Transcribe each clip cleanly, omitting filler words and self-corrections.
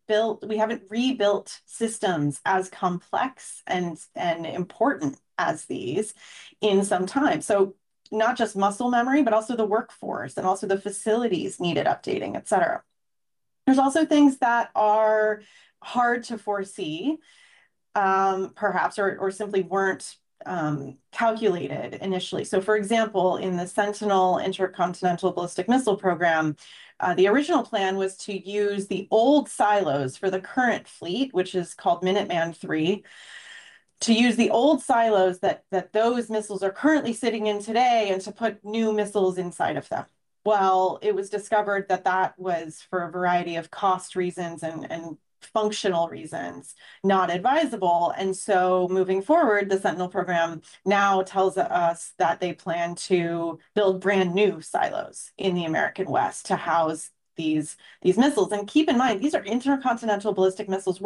rebuilt systems as complex and important as these in some time. So not just muscle memory, but also the workforce and also the facilities needed updating, et cetera. There's also things that are hard to foresee, perhaps, or simply weren't calculated initially. So for example, in the Sentinel Intercontinental Ballistic Missile Program, the original plan was to use the old silos for the current fleet, which is called Minuteman III, to use the old silos that those missiles are currently sitting in today and to put new missiles inside of them. Well, it was discovered that that was, for a variety of cost reasons and functional reasons, not advisable. And so moving forward, the Sentinel program now tells us that they plan to build brand new silos in the American West to house these missiles. And keep in mind, these are intercontinental ballistic missiles.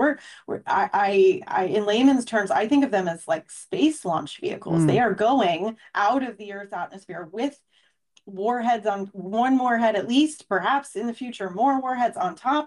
In layman's terms, I think of them as like space launch vehicles. They are going out of the Earth's atmosphere with warheads on one warhead at least, perhaps in the future more warheads on top,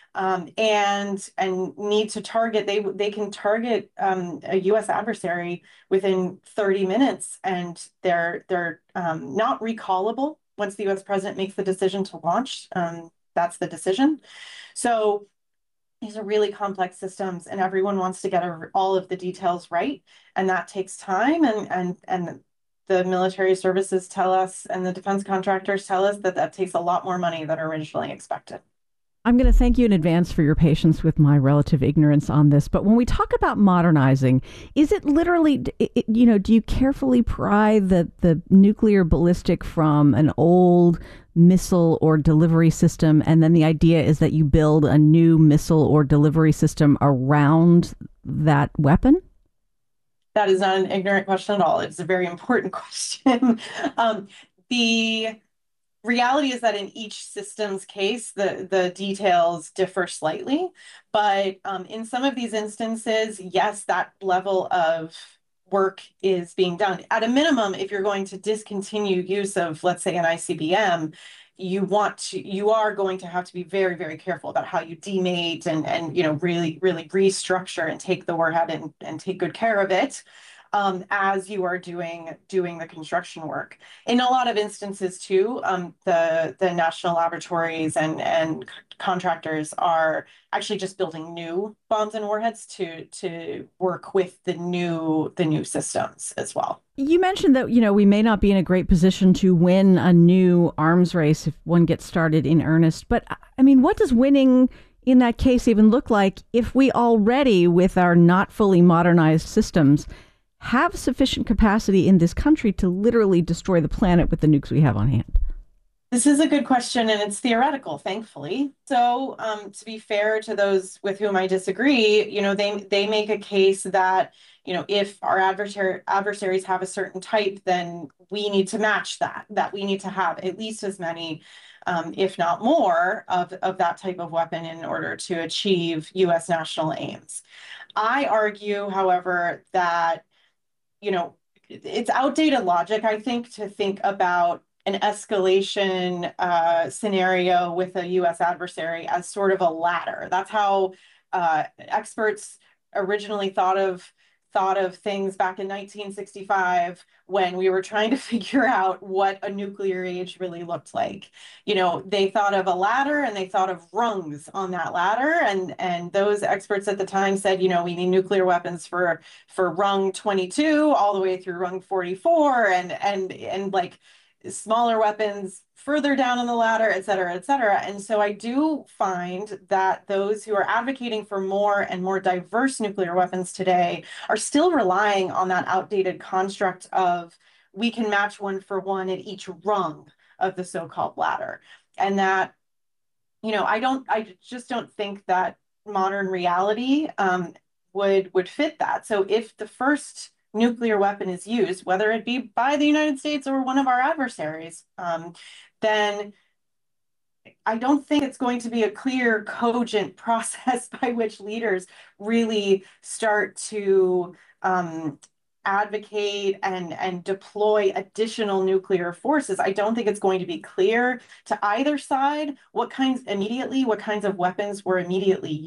and need to target. They can target a U.S. adversary within 30 minutes, and they're not recallable once the U.S. president makes the decision to launch. That's the decision. So these are really complex systems, and everyone wants to get all of the details right, and that takes time. And the military services tell us, and the defense contractors tell us, that takes a lot more money than originally expected. I'm going to thank you in advance for your patience with my relative ignorance on this. But when we talk about modernizing, is it literally, do you carefully pry the nuclear ballistic from an old missile or delivery system, and then the idea is that you build a new missile or delivery system around that weapon? That is not an ignorant question at all. It's a very important question. The reality is that in each system's case, the details differ slightly. But in some of these instances, yes, that level of work is being done. At a minimum, if you're going to discontinue use of, let's say, an ICBM, you are going to have to be very, very careful about how you demate and really, really restructure and take the warhead and take good care of it. As you are doing the construction work. In a lot of instances too, the national laboratories and contractors are actually just building new bombs and warheads to work with the new systems as well. You mentioned that, we may not be in a great position to win a new arms race if one gets started in earnest. But I mean, what does winning in that case even look like if we already, with our not fully modernized systems, have sufficient capacity in this country to literally destroy the planet with the nukes we have on hand? This is a good question, and it's theoretical, thankfully. So to be fair to those with whom I disagree, they make a case that, if our adversaries have a certain type, then we need to match that we need to have at least as many, if not more, of that type of weapon in order to achieve U.S. national aims. I argue, however, that it's outdated logic, I think, to think about an escalation scenario with a U.S. adversary as sort of a ladder. That's how experts originally thought of things back in 1965 when we were trying to figure out what a nuclear age really looked like. They thought of a ladder and they thought of rungs on that ladder, and those experts at the time said, we need nuclear weapons for rung 22 all the way through rung 44, and like smaller weapons further down on the ladder, et cetera, et cetera. And so I do find that those who are advocating for more and more diverse nuclear weapons today are still relying on that outdated construct of we can match one for one at each rung of the so-called ladder. And that, I just don't think that modern reality would fit that. So if the first nuclear weapon is used, whether it be by the United States or one of our adversaries, then I don't think it's going to be a clear, cogent process by which leaders really start to advocate and deploy additional nuclear forces. I don't think it's going to be clear to either side what kinds of weapons were immediately